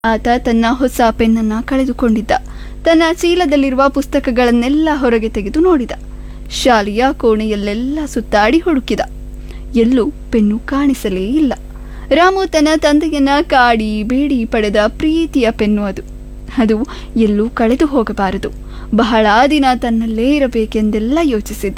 ಆತ ತನ್ನ ಹೊಸ ಪೆನ್ನನ್ನು ಕಳೆದುಕೊಂಡಿದ್ದ. ತನ್ನ ಚೀಲದಲ್ಲಿರುವ ಪುಸ್ತಕಗಳನ್ನೆಲ್ಲ ಹೊರಗೆ ತೆಗೆದು ನೋಡಿದ. ಶಾಲೆಯ ಕೋಣೆಯಲ್ಲೆಲ್ಲ ಸುತ್ತಾಡಿ ಹುಡುಕಿದ. ಎಲ್ಲೂ ಪೆನ್ನು ಕಾಣಿಸಲೇ ಇಲ್ಲ. ರಾಮು ತನ್ನ ತಂದೆಯನ್ನ ಕಾಡಿ ಬೇಡಿ ಪಡೆದ ಪ್ರೀತಿಯ ಪೆನ್ನು ಅದು ಎಲ್ಲೂ ಕಳೆದು ಹೋಗಬಾರದು. ಬಹಳ ದಿನ ತನ್ನಲ್ಲೇ ಇರಬೇಕೆಂದೆಲ್ಲ ಯೋಚಿಸಿದ್ದ.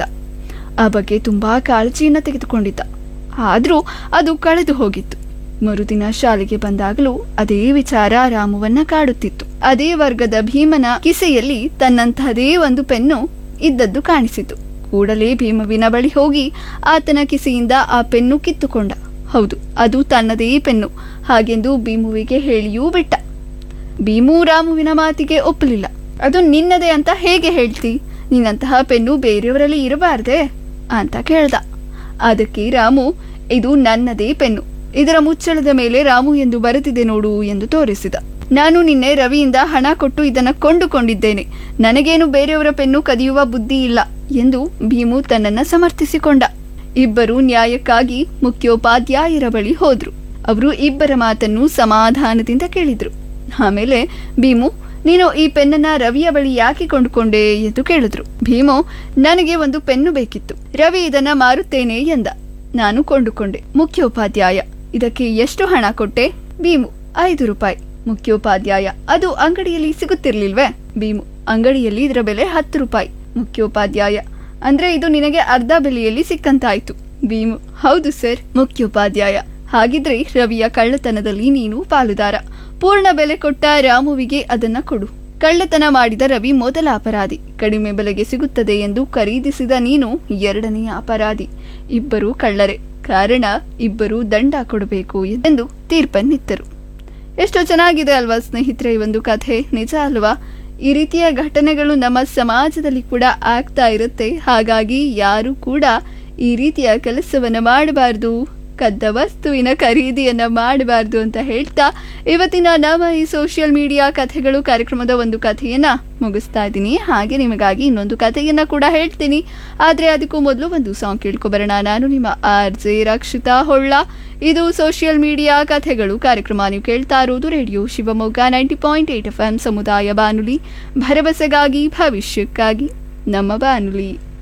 ಆ ಬಗ್ಗೆ ತುಂಬಾ ಕಾಳಜಿಯನ್ನು ತೆಗೆದುಕೊಂಡಿದ್ದ. ಆದರೂ ಅದು ಕಳೆದು ಹೋಗಿತ್ತು. ಮರುದಿನ ಶಾಲೆಗೆ ಬಂದಾಗಲೂ ಅದೇ ವಿಚಾರ ರಾಮುವನ್ನ ಕಾಡುತ್ತಿತ್ತು. ಅದೇ ವರ್ಗದ ಭೀಮನ ಕಿಸೆಯಲ್ಲಿ ತನ್ನಂತಹದೇ ಒಂದು ಪೆನ್ನು ಇದ್ದದ್ದು ಕಾಣಿಸಿತು. ಕೂಡಲೇ ಭೀಮವಿನ ಬಳಿ ಹೋಗಿ ಆತನ ಕಿಸೆಯಿಂದ ಆ ಪೆನ್ನು ಕಿತ್ತುಕೊಂಡ. ಹೌದು, ಅದು ತನ್ನದೇ ಪೆನ್ನು ಹಾಗೆಂದು ಭೀಮುವಿಗೆ ಹೇಳಿಯೂ ಬಿಟ್ಟ. ಭೀಮು ರಾಮುವಿನ ಮಾತಿಗೆ ಒಪ್ಪಲಿಲ್ಲ. ಅದು ನಿನ್ನದೇ ಅಂತ ಹೇಗೆ ಹೇಳ್ತಿ? ನಿನ್ನಂತಹ ಪೆನ್ನು ಬೇರೆಯವರಲ್ಲಿ ಇರಬಾರ್ದೆ ಅಂತ ಕೇಳ್ದ. ಅದಕ್ಕೆ ರಾಮು, ಇದು ನನ್ನದೇ ಪೆನ್ನು, ಇದರ ಮುಚ್ಚಳದ ಮೇಲೆ ರಾಮು ಎಂದು ಬರೆದಿದೆ ನೋಡು ಎಂದು ತೋರಿಸಿದ. ನಾನು ನಿನ್ನೆ ರವಿಯಿಂದ ಹಣ ಕೊಟ್ಟು ಇದನ್ನ ಕೊಂಡುಕೊಂಡಿದ್ದೇನೆ. ನನಗೇನು ಬೇರೆಯವರ ಪೆನ್ನು ಕದಿಯುವ ಬುದ್ಧಿ ಇಲ್ಲ ಎಂದು ಭೀಮು ತನ್ನನ್ನ ಸಮರ್ಥಿಸಿಕೊಂಡ. ಇಬ್ಬರು ನ್ಯಾಯಕ್ಕಾಗಿ ಮುಖ್ಯೋಪಾಧ್ಯಾಯರ ಬಳಿ ಹೋದ್ರು. ಅವರು ಇಬ್ಬರ ಮಾತನ್ನು ಸಮಾಧಾನದಿಂದ ಕೇಳಿದ್ರು. ಆಮೇಲೆ ಭೀಮು, ನೀನು ಈ ಪೆನ್ನನ್ನ ರವಿಯ ಬಳಿ ಯಾಕೆ ಕೊಂಡುಕೊಂಡೆ ಎಂದು ಕೇಳಿದ್ರು. ಭೀಮು, ನನಗೆ ಒಂದು ಪೆನ್ನು ಬೇಕಿತ್ತು. ರವಿ ಇದನ್ನ ಮಾರುತ್ತೇನೆ ಎಂದ. ನಾನು ಕೊಂಡುಕೊಂಡೆ. ಮುಖ್ಯೋಪಾಧ್ಯಾಯ, ಇದಕ್ಕೆ ಎಷ್ಟು ಹಣ ಕೊಟ್ಟೆ? ಭೀಮು, 5 ರೂಪಾಯಿ. ಮುಖ್ಯೋಪಾಧ್ಯಾಯ, ಅದು ಅಂಗಡಿಯಲ್ಲಿ ಸಿಗುತ್ತಿರ್ಲಿಲ್ವೇ? ಭೀಮು, ಅಂಗಡಿಯಲ್ಲಿ ಇದರ ಬೆಲೆ 10 ರೂಪಾಯಿ. ಮುಖ್ಯೋಪಾಧ್ಯಾಯ, ಅಂದ್ರೆ ಇದು ನಿನಗೆ ಅರ್ಧ ಬೆಲೆಯಲ್ಲಿ ಸಿಕ್ಕಂತಾಯ್ತು. ಭೀಮು, ಹೌದು ಸರ್. ಮುಖ್ಯೋಪಾಧ್ಯಾಯ, ಹಾಗಿದ್ರೆ ರವಿಯ ಕಳ್ಳತನದಲ್ಲಿ ನೀನು ಪಾಲುದಾರ. ಪೂರ್ಣ ಬೆಲೆ ಕೊಟ್ಟ ರಾಮುವಿಗೆ ಅದನ್ನ ಕೊಡು. ಕಳ್ಳತನ ಮಾಡಿದ ರವಿ ಮೊದಲ ಅಪರಾಧಿ. ಕಡಿಮೆ ಬೆಲೆಗೆ ಸಿಗುತ್ತದೆ ಎಂದು ಖರೀದಿಸಿದ ನೀನು 2ನೇ ಅಪರಾಧಿ. ಇಬ್ಬರು ಕಳ್ಳರೆ, ಕಾರಣ ಇಬ್ಬರು ದಂಡ ಕೊಡಬೇಕು ಎಂದು ತೀರ್ಪನ್ನಿತ್ತರು. ಎಷ್ಟು ಚೆನ್ನಾಗಿದೆ ಅಲ್ವಾ ಸ್ನೇಹಿತರೆ ಈ ಒಂದು ಕಥೆ? ನಿಜ ಅಲ್ವಾ? ಈ ರೀತಿಯ ಘಟನೆಗಳು ನಮ್ಮ ಸಮಾಜದಲ್ಲಿ ಕೂಡ ಆಗ್ತಾ ಇರುತ್ತೆ. ಹಾಗಾಗಿ ಯಾರು ಕೂಡ ಈ ರೀತಿಯ ಕೆಲಸವನ್ನ ಮಾಡಬಾರ್ದು, ಕದ್ದ ವಸ್ತುವಿನ ಖರೀದಿಯನ್ನ ಮಾಡಬಾರ್ದು ಅಂತ ಹೇಳ್ತಾ ಇವತ್ತಿನ ನಮ್ಮ ಈ ಸೋಷಿಯಲ್ ಮೀಡಿಯಾ ಕಥೆಗಳು ಕಾರ್ಯಕ್ರಮದ ಒಂದು ಕಥೆಯನ್ನ ಮುಗಿಸ್ತಾ ಇದ್ದೀನಿ. ಹಾಗೆ ನಿಮಗಾಗಿ ಇನ್ನೊಂದು ಕಥೆಯನ್ನ ಕೂಡ ಹೇಳ್ತೀನಿ. ಆದ್ರೆ ಅದಕ್ಕೂ ಮೊದಲು ಒಂದು ಸಾಂಗ್ ಕೇಳ್ಕೊಬರೋಣ. ನಾನು ನಿಮ್ಮ RJ ರಕ್ಷಿತಾ ಹೊಳ್ಳ. ಇದು ಸೋಷಿಯಲ್ ಮೀಡಿಯಾ ಕಥೆಗಳು ಕಾರ್ಯಕ್ರಮ. ನೀವು ಕೇಳ್ತಾ ಇರೋದು ರೇಡಿಯೋ ಶಿವಮೊಗ್ಗ 90.8 FM ಸಮುದಾಯ ಬಾನುಲಿ, ಭರವಸೆಗಾಗಿ ಭವಿಷ್ಯಕ್ಕಾಗಿ ನಮ್ಮ ಬಾನುಲಿ.